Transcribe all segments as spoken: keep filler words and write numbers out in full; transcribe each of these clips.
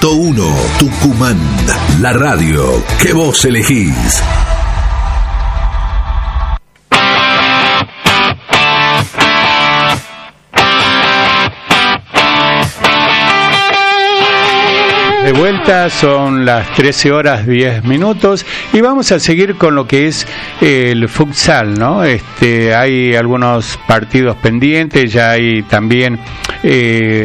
ciento uno Tucumán, la radio que vos elegís. De vuelta, son las trece horas diez minutos y vamos a seguir con lo que es el futsal, ¿no? Este, hay algunos partidos pendientes, ya hay también eh,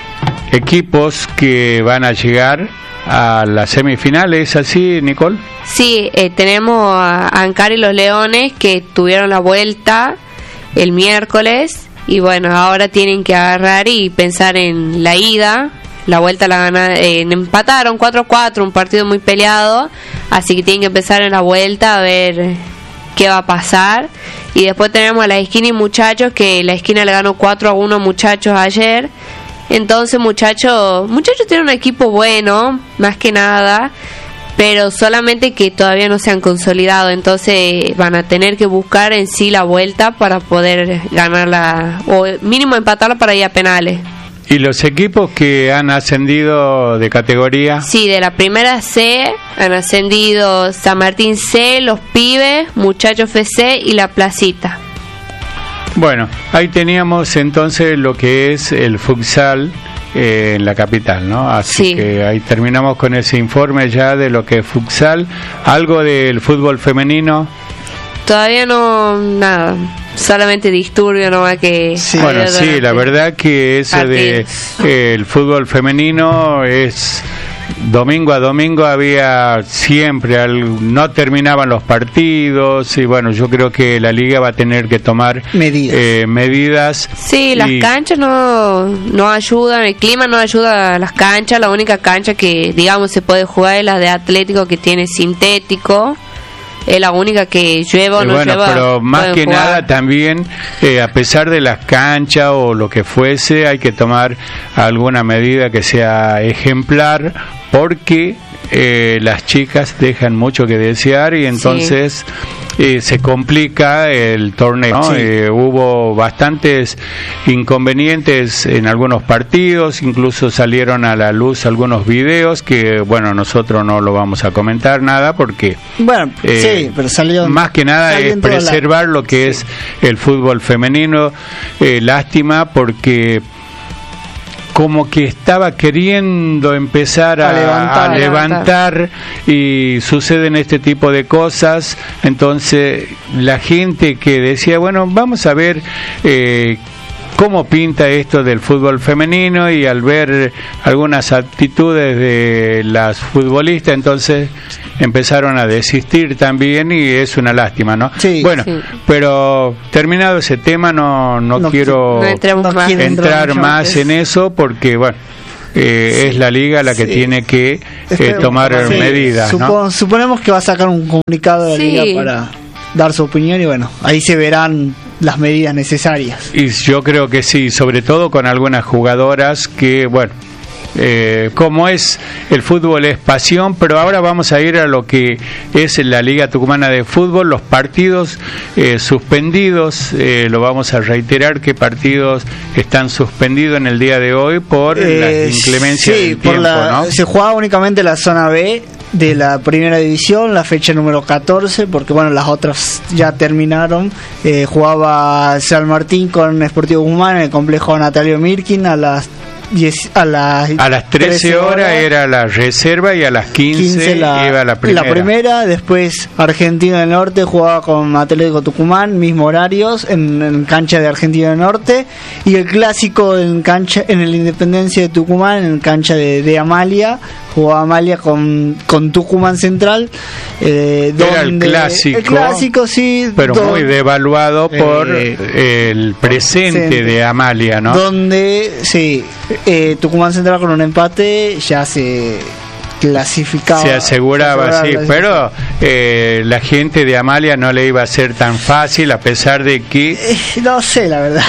equipos que van a llegar a las semifinales, ¿así, Nicole? Sí, eh, tenemos a Ancar y los Leones que tuvieron la vuelta el miércoles y bueno, ahora tienen que agarrar y pensar en la ida. La vuelta la ganaron, eh, empataron cuatro a cuatro, un partido muy peleado, así que tienen que empezar en la vuelta a ver qué va a pasar. Y después tenemos a la esquina y Muchachos, que la esquina le ganó cuatro a uno a Muchachos ayer. Entonces Muchachos, Muchachos tiene un equipo bueno, más que nada, pero solamente que todavía no se han consolidado, entonces van a tener que buscar en sí la vuelta para poder ganarla, o mínimo empatarla para ir a penales. ¿Y los equipos que han ascendido de categoría? Sí, de la primera C han ascendido San Martín C, Los Pibes, Muchachos F C y La Placita. Bueno, ahí teníamos entonces lo que es el futsal eh, en la capital, ¿no? Así sí. Que ahí terminamos con ese informe ya de lo que es futsal. ¿Algo del fútbol femenino? Todavía no, nada. Solamente disturbio nomás que... Sí. Bueno, sí, la verdad que eso de eh, el fútbol femenino es... Domingo a domingo había siempre, al, no terminaban los partidos y bueno, yo creo que la liga va a tener que tomar medidas. Eh, medidas sí, las canchas no, no ayudan, el clima no ayuda a las canchas, la única cancha que digamos se puede jugar es la de Atlético, que tiene sintético. Es la única que llueva o no bueno, llueva. Pero más que jugar. Nada también, eh, a pesar de las canchas o lo que fuese, hay que tomar alguna medida que sea ejemplar, porque eh, las chicas dejan mucho que desear y entonces sí. eh, se complica el torneo, ¿no? Sí. Eh, hubo bastantes inconvenientes en algunos partidos, incluso salieron a la luz algunos videos que, bueno, nosotros no lo vamos a comentar nada porque bueno, eh, sí, pero salió más que nada es preservar la... lo que sí. es el fútbol femenino. Eh, lástima porque como que estaba queriendo empezar a, a, levantar, a levantar y suceden este tipo de cosas, entonces la gente que decía, bueno, vamos a ver eh, cómo pinta esto del fútbol femenino, y al ver algunas actitudes de las futbolistas, entonces empezaron a desistir también y es una lástima, ¿no? Sí, bueno, sí. Pero terminado ese tema, no, no, no quiero no más. entrar más en eso porque, bueno, eh, sí. es la liga la que sí. tiene que eh, tomar sí. medidas, Supo- ¿no? Suponemos que va a sacar un comunicado de la sí. liga para dar su opinión y bueno, ahí se verán las medidas necesarias. Y yo creo que sí, sobre todo con algunas jugadoras que, bueno, Eh, como es el fútbol es pasión, pero ahora vamos a ir a lo que es la Liga Tucumana de Fútbol, los partidos eh, suspendidos, eh, lo vamos a reiterar, qué partidos están suspendidos en el día de hoy por eh, la inclemencia sí, del por tiempo, la, ¿no? Se jugaba únicamente la zona B de la primera división, la fecha número catorce, porque bueno, las otras ya terminaron. Eh, jugaba San Martín con Sportivo Guzmán en el complejo Natalio Mirkin a las a las, a las trece horas era la reserva y a las quince, quince la, iba la primera. La primera, después Argentina del Norte jugaba con Atlético Tucumán, mismos horarios en, en cancha de Argentina del Norte, y el clásico en cancha en el Independencia de Tucumán, en cancha de, de Amalia, jugaba Amalia con, con Tucumán Central. Eh, era donde, el clásico, el clásico sí, pero donde, muy devaluado por eh, el presente presente, de Amalia, ¿no? Donde sí, eh, Tucumán Central con un empate ya se clasificaba, se aseguraba, sí, pero eh, la gente de Amalia no le iba a ser tan fácil, a pesar de que eh, no sé, la verdad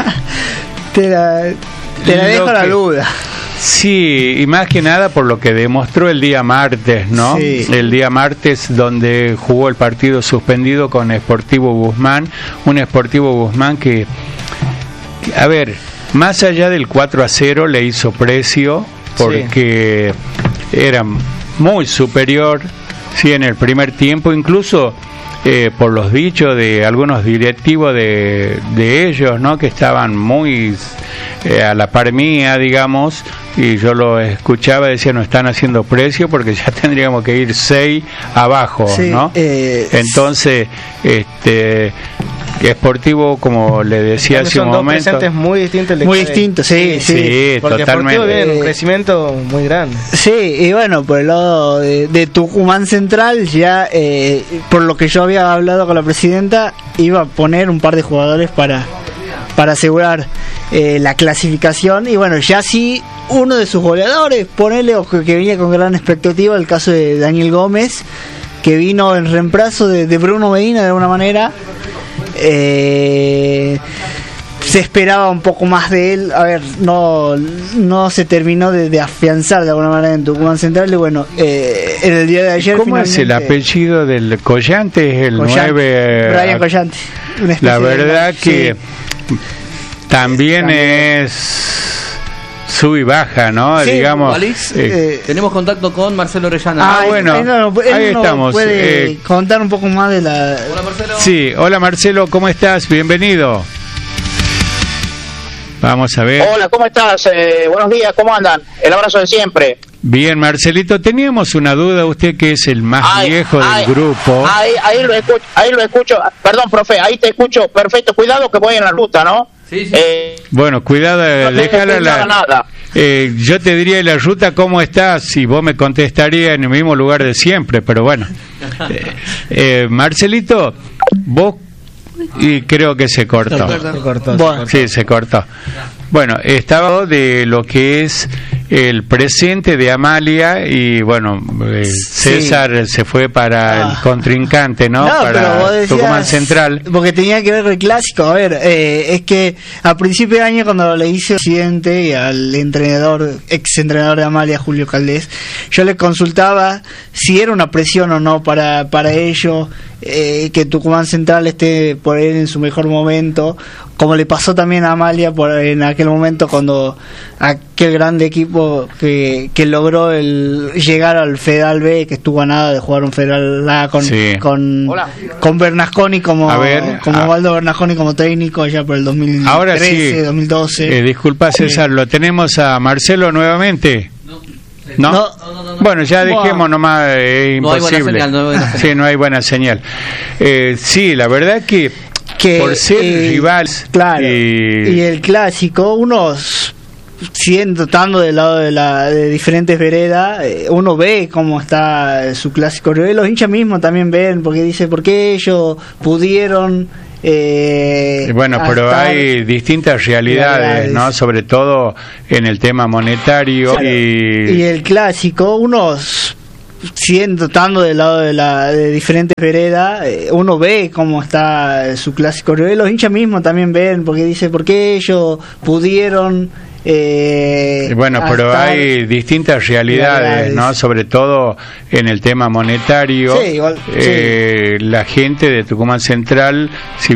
te la, te la dejo a la duda. Sí, y más que nada por lo que demostró el día martes, ¿no? Sí. El día martes, donde jugó el partido suspendido con Sportivo Guzmán, un Sportivo Guzmán que, a ver, más allá del cuatro a cero le hizo precio porque sí. era muy superior, sí, en el primer tiempo, incluso eh, por los dichos de algunos directivos de, de ellos, ¿no? Que estaban muy eh, a la par mía, digamos, y yo lo escuchaba, decía, no están haciendo precio porque ya tendríamos que ir seis abajo, sí, ¿no? Eh, Entonces, este... Sportivo, como le decía hace un momento, son dos presentes muy distintos, muy distintos, sí, sí, sí, porque totalmente. Sportivo viene un crecimiento muy grande. Sí, y bueno, por el lado de, de Tucumán Central, ya eh, por lo que yo había hablado con la presidenta, iba a poner un par de jugadores para para asegurar eh, la clasificación, y bueno, ya sí uno de sus goleadores, ponele, o que, que venía con gran expectativa, el caso de Daniel Gómez, que vino en reemplazo de, de Bruno Medina de alguna manera. Eh, se esperaba un poco más de él, a ver, no no se terminó de, de afianzar de alguna manera en Tucumán Central, y bueno, eh, en el día de ayer... ¿Cómo es el apellido del Collante? Es el Collante, nueve... Brian Collante. La verdad de... que sí. también, también es... sub y baja, ¿no? Sí, digamos. Alex, eh, eh, tenemos contacto con Marcelo Orellana. Ah, ah bueno, él no, él ahí no estamos. Puede eh, contar un poco más de la. Hola, Marcelo. Sí, hola Marcelo, ¿cómo estás? Bienvenido. Vamos a ver. Hola, ¿cómo estás? Eh, buenos días, ¿cómo andan? El abrazo de siempre. Bien, Marcelito, teníamos una duda, usted que es el más ay, viejo ay, del grupo. Ahí, ahí lo escucho, ahí lo escucho. Perdón, profe, ahí te escucho. Perfecto, cuidado que voy en la ruta, ¿no? Sí, sí. Eh, bueno, cuidado, no déjala la... nada. Eh, yo te diría en la ruta cómo estás y vos me contestarías en el mismo lugar de siempre, pero bueno. eh, eh, Marcelito, vos... Y creo que se cortó. Se cortó, se cortó, bueno, sí, se cortó. Bueno, estaba de lo que es el presente de Amalia y bueno, eh, César sí. se fue para ah. el contrincante, ¿no? no para decías, Tucumán Central. Porque tenía que ver el clásico. A ver, eh, es que a principio de año cuando le hice al presidente y al entrenador, ex entrenador de Amalia, Julio Caldés, yo le consultaba si era una presión o no para, para ellos, eh, que Tucumán Central esté por él en su mejor momento, como le pasó también a Amalia por en aquel momento cuando aquel grande equipo que, que logró el llegar al Federal B, que estuvo a nada de jugar un Federal A con sí. con, con Bernasconi como a ver, como a... Waldo Bernasconi como técnico ya por el dos mil trece, ahora sí. dos mil doce. Eh, disculpa César, ¿lo tenemos a Marcelo nuevamente? No. ¿No? No, no, no, no. Bueno, ya dejemos nomás, es eh, imposible. No hay buena señal, no hay buena señal. Sí, no hay buena señal. Eh, sí, la verdad que, que por ser eh, rivales, claro, y... y el clásico, unos siendo estando del lado de la de diferentes veredas, eh, uno ve cómo está su clásico rival. Los hinchas mismos también ven, porque dice, ¿por qué ellos pudieron? Eh, bueno, pero hay distintas realidades, realidades, ¿no? Sobre todo en el tema monetario. Claro. y... y el clásico, unos siendo estando del lado de la de diferentes veredas, eh, uno ve cómo está su clásico rival. Los hinchas mismos también ven, porque dice, ¿por qué ellos pudieron? Eh, bueno, pero hay distintas realidades, realidades, ¿no? Sobre todo en el tema monetario. Sí, igual, eh, sí. La gente de Tucumán Central, si